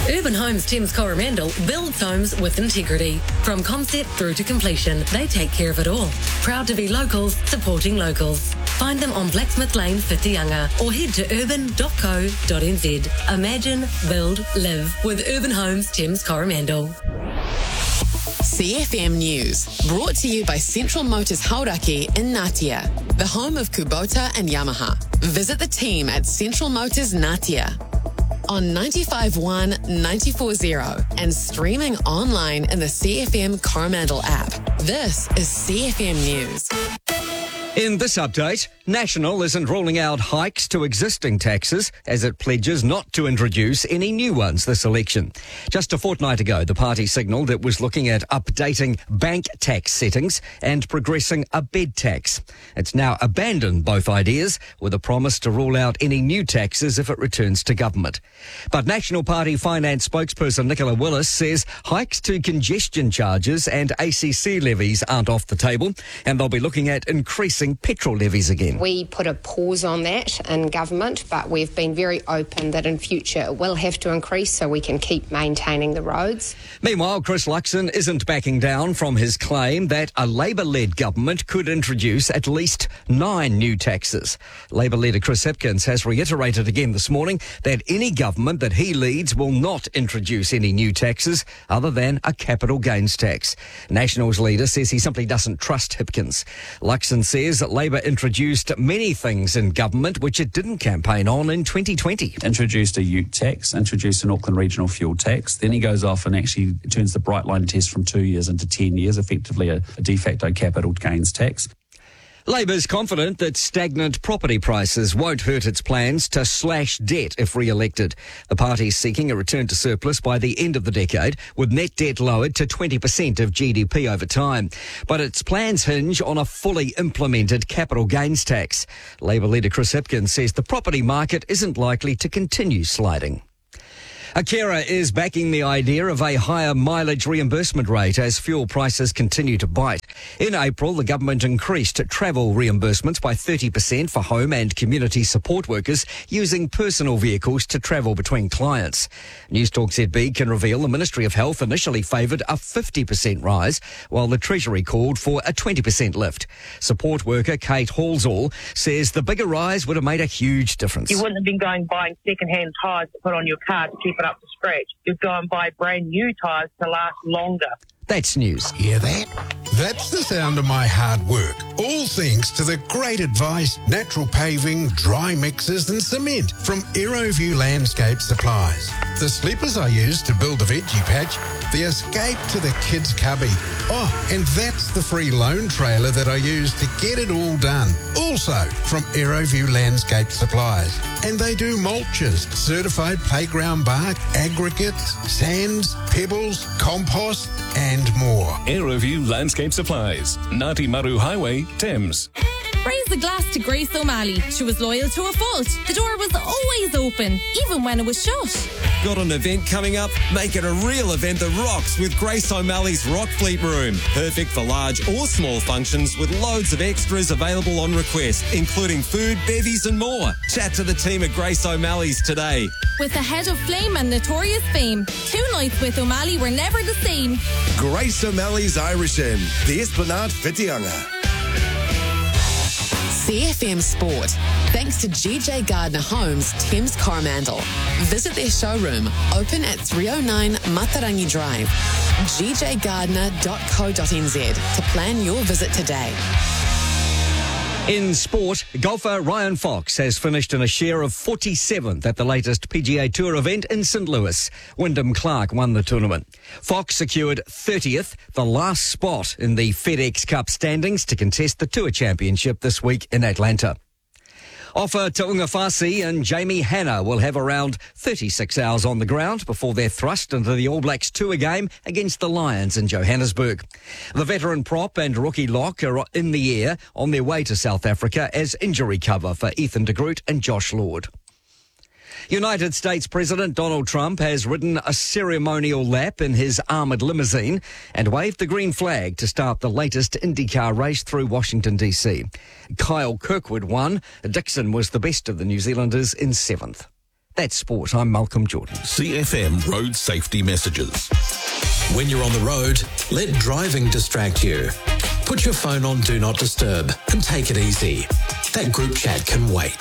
Urban Homes Thames Coromandel builds homes with integrity. From concept through to completion, they take care of it all. Proud to be locals, supporting locals. Find them on Blacksmith Lane, Whitianga, or head to urban.co.nz. Imagine, build, live with Urban Homes Thames Coromandel. CFM News, brought to you by Central Motors Hauraki in Ngatea, the home of Kubota and Yamaha. Visit the team at Central Motors Ngatea on 95.1, 94.0 and streaming online in the CFM Coromandel app. This is CFM News. In this update, National isn't ruling out hikes to existing taxes as it pledges not to introduce any new ones this election. Just a fortnight ago, the party signalled it was looking at updating bank tax settings and progressing a bed tax. It's now abandoned both ideas with a promise to rule out any new taxes if it returns to government. But National Party finance spokesperson Nicola Willis says hikes to congestion charges and ACC levies aren't off the table, and they'll be looking at increasing petrol levies again. We put a pause on that in government, but we've been very open that in future it will have to increase so we can keep maintaining the roads. Meanwhile, Chris Luxon isn't backing down from his claim that a Labour-led government could introduce at least 9 new taxes. Labour leader Chris Hipkins has reiterated again this morning that any government that he leads will not introduce any new taxes other than a capital gains tax. National's leader says he simply doesn't trust Hipkins. Luxon says that Labour introduced many things in government which it didn't campaign on in 2020. Introduced a ute tax, introduced an Auckland regional fuel tax. Then he goes off and actually turns the bright line test from 2 years into 10 years, effectively a de facto capital gains tax. Labour's confident that stagnant property prices won't hurt its plans to slash debt if re-elected. The party's seeking a return to surplus by the end of the decade, with net debt lowered to 20% of GDP over time. But its plans hinge on a fully implemented capital gains tax. Labour leader Chris Hipkins says the property market isn't likely to continue sliding. Akira is backing the idea of a higher mileage reimbursement rate as fuel prices continue to bite. In April, the government increased travel reimbursements by 30% for home and community support workers using personal vehicles to travel between clients. Newstalk ZB can reveal the Ministry of Health initially favoured a 50% rise, while the Treasury called for a 20% lift. Support worker Kate Halsall says the bigger rise would have made a huge difference. You wouldn't have been going buying second-hand tyres to put on your car to keep it up to scratch. You'd go and buy brand new tyres to last longer. That's news. Hear that? That's the sound of my hard work. All thanks to the great advice, natural paving, dry mixes and cement from Aeroview Landscape Supplies. The sleepers I use to build the veggie patch, the escape to the kids' cubby. Oh, and that's the free loan trailer that I use to get it all done. Also from Aeroview Landscape Supplies. And they do mulches, certified playground bark, aggregates, sands, pebbles, compost and more. Aeroview Landscape Supplies, Ngāti Maru Highway, Thames. Raise a glass to Grace O'Malley. She was loyal to a fault. The door was always open, even when it was shut. Got an event coming up? Make it a real event that rocks with Grace O'Malley's Rock Fleet Room. Perfect for large or small functions with loads of extras available on request, including food, bevies and more. Chat to the team at Grace O'Malley's today. With the Head of Flame and Notorious Fame, 2 nights with O'Malley were never the same. Grace O'Malley's Irish Inn, the Esplanade Whitianga. CFM Sport, thanks to GJ Gardner Homes, Thames Coromandel. Visit their showroom, open at 309 Matarangi Drive. gjgardner.co.nz to plan your visit today. In sport, golfer Ryan Fox has finished in a share of 47th at the latest PGA Tour event in St. Louis. Wyndham Clark won the tournament. Fox secured 30th, the last spot in the FedEx Cup standings to contest the Tour Championship this week in Atlanta. Offa Taungawhasi and Jamie Hanna will have around 36 hours on the ground before they're thrust into the All Blacks tour game against the Lions in Johannesburg. The veteran prop and rookie lock are in the air on their way to South Africa as injury cover for Ethan de Groot and Josh Lord. United States President Donald Trump has ridden a ceremonial lap in his armoured limousine and waved the green flag to start the latest IndyCar race through Washington, D.C. Kyle Kirkwood won. Dixon was the best of the New Zealanders in 7th. That's sport. I'm Malcolm Jordan. CFM road safety messages. When you're on the road, let driving distract you. Put your phone on Do Not Disturb and take it easy. That group chat can wait.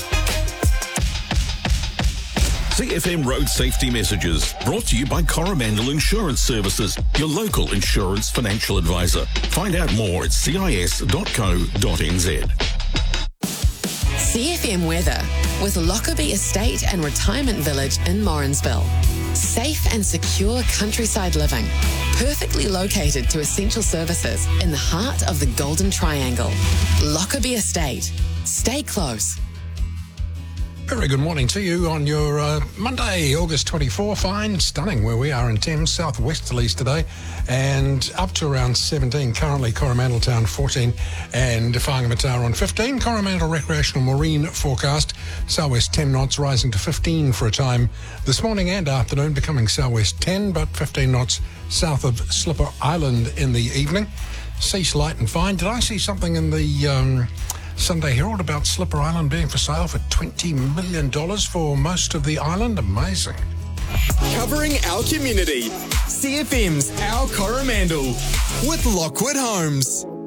CFM road safety messages brought to you by Coromandel Insurance Services, your local insurance financial advisor. Find out more at cis.co.nz. CFM weather with Lockerbie Estate and Retirement Village in Morrinsville. Safe and secure countryside living, perfectly located to essential services in the heart of the Golden Triangle. Lockerbie Estate. Stay close. Very good morning to you on your Monday, August 24. Fine, stunning where we are in Thames, southwesterlies today, and up to around 17. Currently, Coromandel Town 14 and Whangamata on 15. Coromandel Recreational Marine forecast, southwest 10 knots, rising to 15 for a time this morning and afternoon, becoming southwest 10, but 15 knots south of Slipper Island in the evening. Cease light and fine. Did I see something in the Sunday Herald about Slipper Island being for sale for $20 million for most of the island? Amazing. Covering our community. CFM's Our Coromandel with Lockwood Homes.